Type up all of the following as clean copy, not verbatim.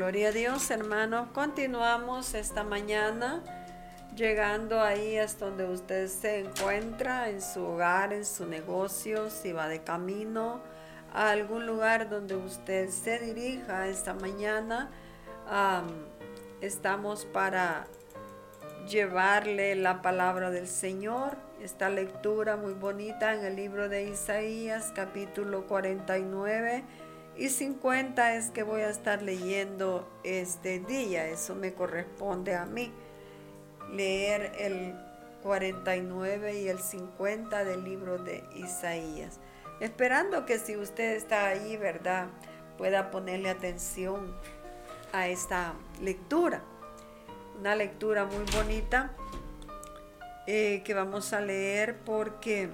Gloria a Dios, hermanos. Continuamos esta mañana llegando ahí hasta donde usted se encuentra, en su hogar, en su negocio, si va de camino a algún lugar donde usted se dirija esta mañana. Estamos para llevarle la palabra del Señor. Esta lectura muy bonita en el libro de Isaías, capítulo 49 y 50 es que voy a estar leyendo este día. Eso me corresponde a mí, leer el 49 y el 50 del libro de Isaías. Esperando que si usted está ahí, ¿verdad?, pueda ponerle atención a esta lectura. Una lectura muy bonita que vamos a leer porque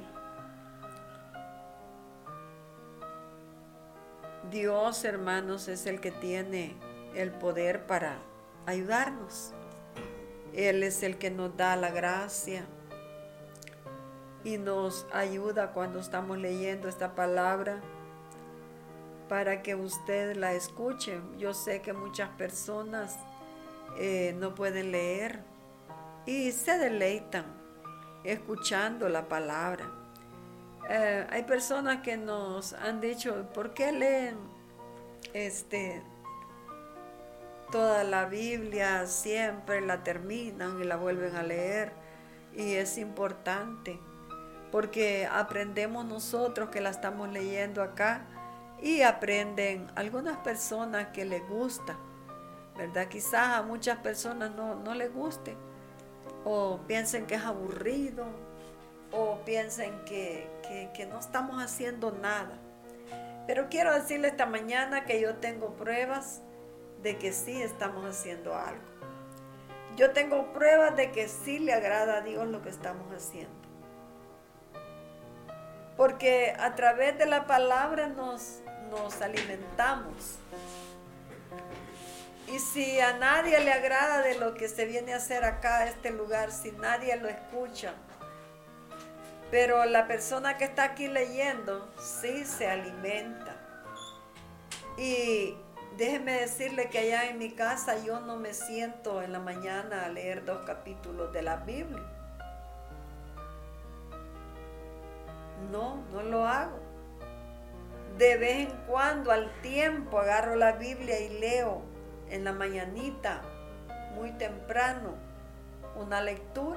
Dios, hermanos, es el que tiene el poder para ayudarnos. Él es el que nos da la gracia y nos ayuda cuando estamos leyendo esta palabra para que usted la escuche. Yo sé que muchas personas no pueden leer y se deleitan escuchando la palabra. Hay personas que nos han dicho, ¿por qué leen toda la Biblia? Siempre la terminan y la vuelven a leer. Y es importante porque aprendemos nosotros que la estamos leyendo acá y aprenden algunas personas que les gusta, ¿verdad? Quizás a muchas personas no les guste o piensen que es aburrido o piensen que no estamos haciendo nada. Pero quiero decirle esta mañana que yo tengo pruebas de que sí estamos haciendo algo. Yo tengo pruebas de que sí le agrada a Dios lo que estamos haciendo. Porque a través de la palabra nos alimentamos. Y si a nadie le agrada de lo que se viene a hacer acá a este lugar, si nadie lo escucha, pero la persona que está aquí leyendo sí se alimenta. Y déjeme decirle que allá en mi casa yo no me siento en la mañana a leer 2 capítulos de la Biblia. No lo hago. De vez en cuando, al tiempo, agarro la Biblia y leo en la mañanita, muy temprano, una lectura.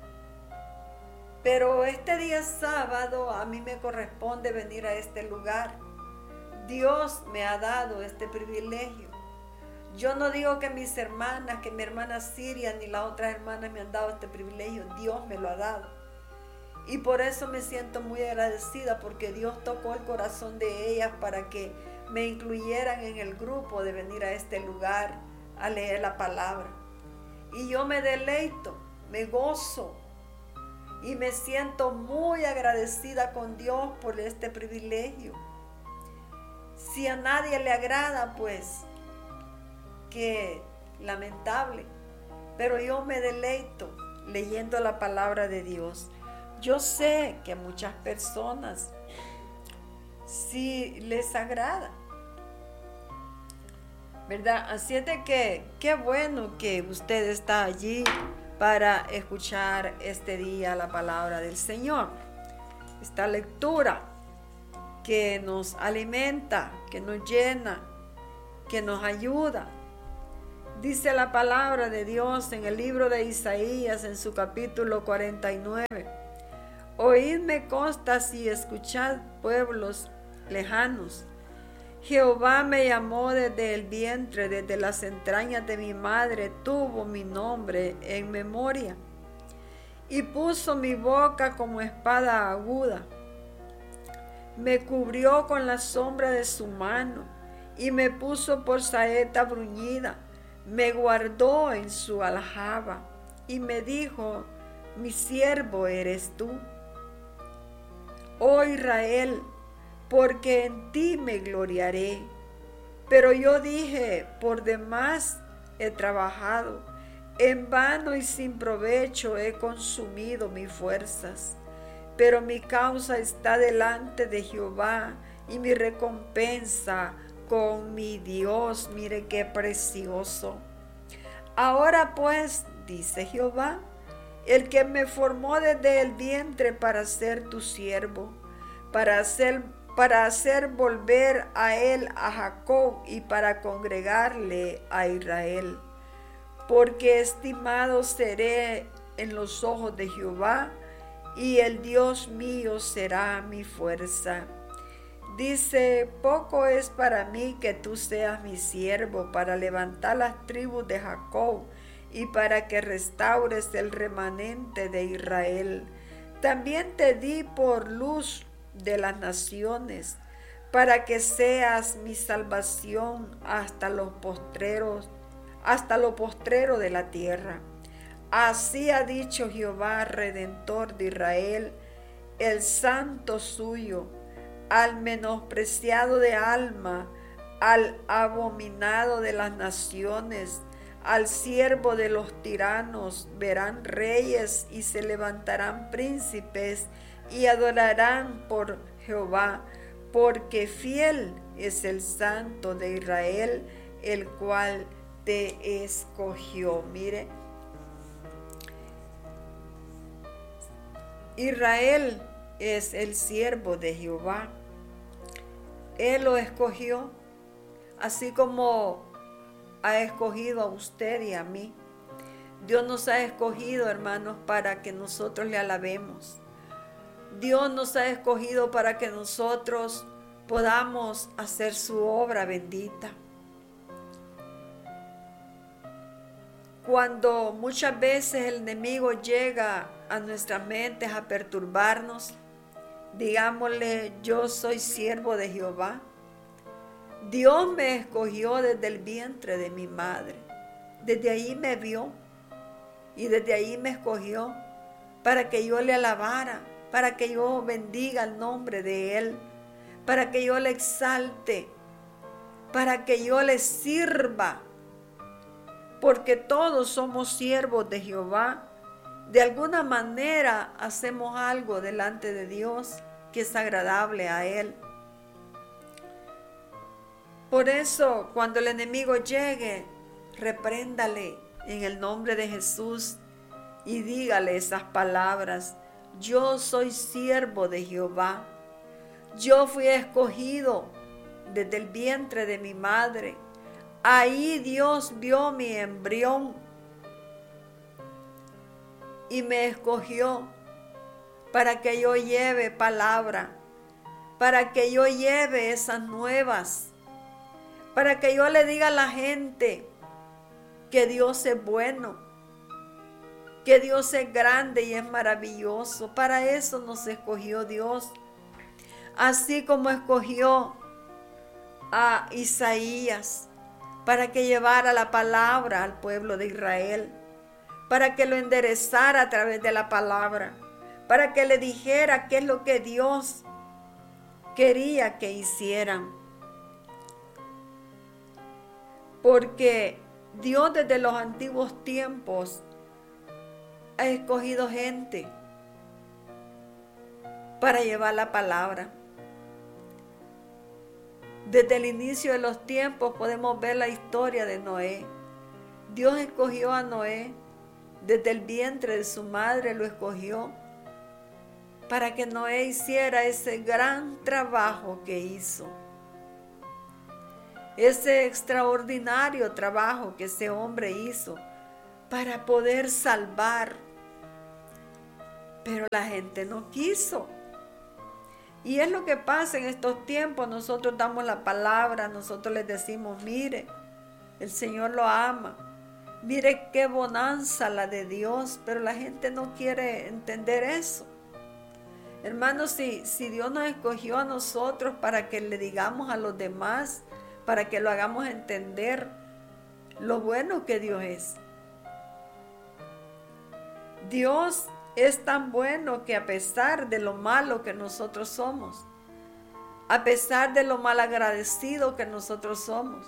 Pero este día sábado a mí me corresponde venir a este lugar. Dios me ha dado este privilegio. Yo no digo que mis hermanas, que mi hermana Siria ni las otras hermanas me han dado este privilegio. Dios me lo ha dado. Y por eso me siento muy agradecida porque Dios tocó el corazón de ellas para que me incluyeran en el grupo de venir a este lugar a leer la palabra. Y yo me deleito, me gozo. Y me siento muy agradecida con Dios por este privilegio. Si a nadie le agrada, pues, qué lamentable. Pero yo me deleito leyendo la palabra de Dios. Yo sé que a muchas personas sí les agrada, ¿verdad? Así es de que qué bueno que usted está allí para escuchar este día la palabra del Señor. Esta lectura que nos alimenta, que nos llena, que nos ayuda. Dice la palabra de Dios en el libro de Isaías en su capítulo 49. Oídme costas y escuchad pueblos lejanos. Jehová me llamó desde el vientre, desde las entrañas de mi madre tuvo mi nombre en memoria. Y puso mi boca como espada aguda. Me cubrió con la sombra de su mano y me puso por saeta bruñida. Me guardó en su aljaba y me dijo, mi siervo eres tú. Oh Israel, porque en ti me gloriaré. Pero yo dije, por demás he trabajado, en vano y sin provecho he consumido mis fuerzas. Pero mi causa está delante de Jehová y mi recompensa con mi Dios. Mire qué precioso. Ahora pues, dice Jehová, el que me formó desde el vientre para ser tu siervo, para hacer volver a él a Jacob y para congregarle a Israel. Porque estimado seré en los ojos de Jehová, y el Dios mío será mi fuerza. Dice, poco es para mí que tú seas mi siervo para levantar las tribus de Jacob y para que restaures el remanente de Israel. También te di por luz de las naciones, para que seas mi salvación hasta lo postrero de la tierra. Así ha dicho Jehová, Redentor de Israel, el santo suyo, al menospreciado de alma, al abominado de las naciones, al siervo de los tiranos. Verán reyes y se levantarán príncipes y adorarán por Jehová, porque fiel es el Santo de Israel, el cual te escogió. Mire, Israel es el siervo de Jehová. Él lo escogió, así como ha escogido a usted y a mí. Dios nos ha escogido, hermanos, para que nosotros le alabemos. Dios nos ha escogido para que nosotros podamos hacer su obra bendita. Cuando muchas veces el enemigo llega a nuestras mentes a perturbarnos, digámosle, yo soy siervo de Jehová. Dios me escogió desde el vientre de mi madre. Desde ahí me vio y desde ahí me escogió para que yo le alabara, para que yo bendiga el nombre de Él, para que yo le exalte, para que yo le sirva. Porque todos somos siervos de Jehová. De alguna manera hacemos algo delante de Dios que es agradable a Él. Por eso, cuando el enemigo llegue, repréndale en el nombre de Jesús y dígale esas palabras. Yo soy siervo de Jehová. Yo fui escogido desde el vientre de mi madre. Ahí Dios vio mi embrión y me escogió para que yo lleve palabra, para que yo lleve esas nuevas, para que yo le diga a la gente que Dios es bueno, que Dios es grande y es maravilloso. Para eso nos escogió Dios, así como escogió a Isaías para que llevara la palabra al pueblo de Israel, para que lo enderezara a través de la palabra, para que le dijera qué es lo que Dios quería que hicieran. Porque Dios desde los antiguos tiempos ha escogido gente para llevar la palabra. Desde el inicio de los tiempos podemos ver la historia de Noé. Dios escogió a Noé, desde el vientre de su madre lo escogió, para que Noé hiciera ese gran trabajo que hizo. Ese extraordinario trabajo que ese hombre hizo para poder salvar. Pero la gente no quiso. Y es lo que pasa en estos tiempos. Nosotros damos la palabra, nosotros les decimos, mire, el Señor lo ama. Mire qué bonanza la de Dios, pero la gente no quiere entender eso. Hermanos, si Dios nos escogió a nosotros para que le digamos a los demás, para que lo hagamos entender lo bueno que Dios es. Dios es tan bueno que a pesar de lo malo que nosotros somos, a pesar de lo malagradecido que nosotros somos,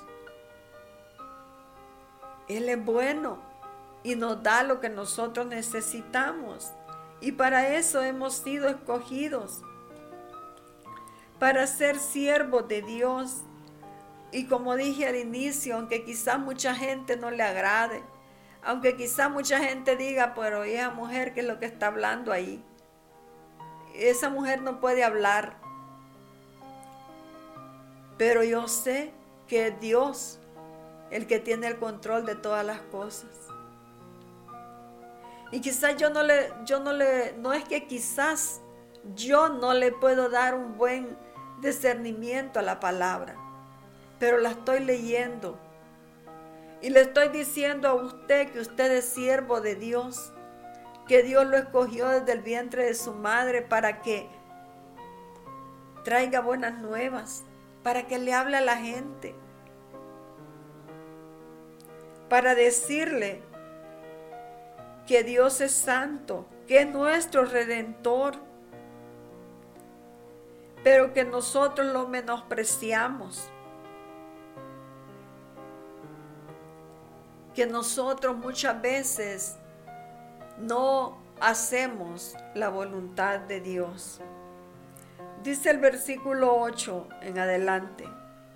Él es bueno y nos da lo que nosotros necesitamos. Y para eso hemos sido escogidos, para ser siervos de Dios. Y como dije al inicio, aunque quizás mucha gente no le agrade, aunque quizás mucha gente diga, pero esa mujer, ¿qué es lo que está hablando ahí? Esa mujer no puede hablar. Pero yo sé que es Dios el que tiene el control de todas las cosas. Y quizás no es que quizás yo no le puedo dar un buen discernimiento a la palabra, pero la estoy leyendo. Y le estoy diciendo a usted que usted es siervo de Dios, que Dios lo escogió desde el vientre de su madre para que traiga buenas nuevas, para que le hable a la gente, para decirle que Dios es santo, que es nuestro Redentor, pero que nosotros lo menospreciamos, que nosotros muchas veces no hacemos la voluntad de Dios. Dice el versículo 8 en adelante.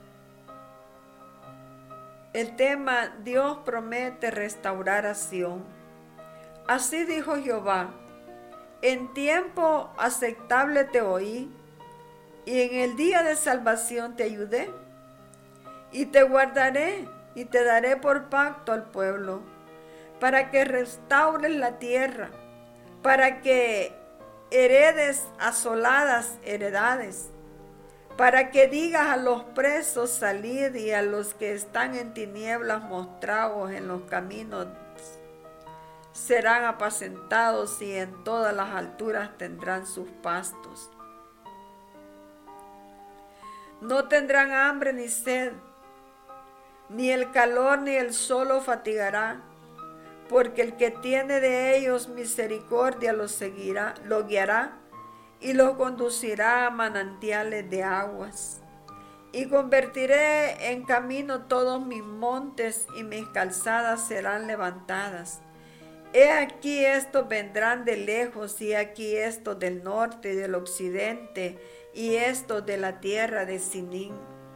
El tema: Dios promete restaurar a Sión. Así dijo Jehová: en tiempo aceptable te oí, y en el día de salvación te ayudé, y te guardaré, y te daré por pacto al pueblo, para que restaures la tierra, para que heredes asoladas heredades, para que digas a los presos: salid, y a los que están en tinieblas mostraos en los caminos serán apacentados, y en todas las alturas tendrán sus pastos. No tendrán hambre ni sed, ni el calor ni el sol los fatigará, porque el que tiene de ellos misericordia los seguirá, los guiará y los conducirá a manantiales de aguas. Y convertiré en camino todos mis montes, y mis calzadas serán levantadas. He aquí estos vendrán de lejos, y aquí estos del norte y del occidente, y estos de la tierra de Sinín.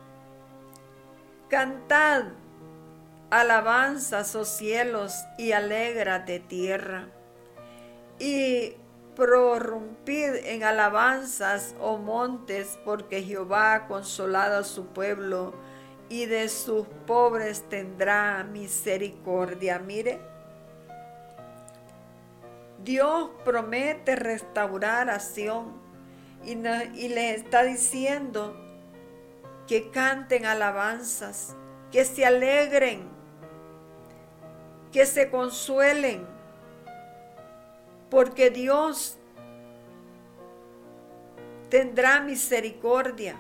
Cantad alabanzas, oh cielos, y alégrate tierra, y prorrumpid en alabanzas, oh montes, porque Jehová ha consolado a su pueblo, y de sus pobres tendrá misericordia. Mire, Dios promete restaurar a Sión, y les está diciendo que canten alabanzas, que se alegren, que se consuelen, porque Dios tendrá misericordia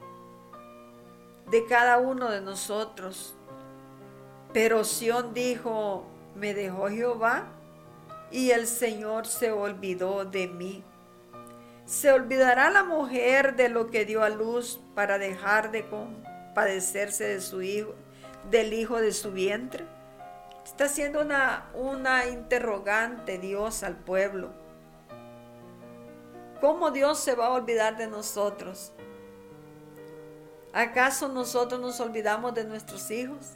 de cada uno de nosotros. Pero Sión dijo: me dejó Jehová, y el Señor se olvidó de mí. ¿Se olvidará la mujer de lo que dio a luz para dejar de compadecerse de su hijo, del hijo de su vientre? Está haciendo una interrogante Dios al pueblo. ¿Cómo Dios se va a olvidar de nosotros? ¿Acaso nosotros nos olvidamos de nuestros hijos?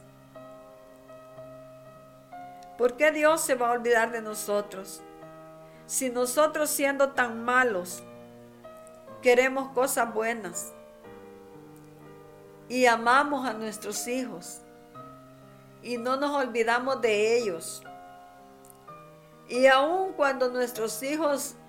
¿Por qué Dios se va a olvidar de nosotros? Si nosotros, siendo tan malos, queremos cosas buenas y amamos a nuestros hijos y no nos olvidamos de ellos, y aun cuando nuestros hijos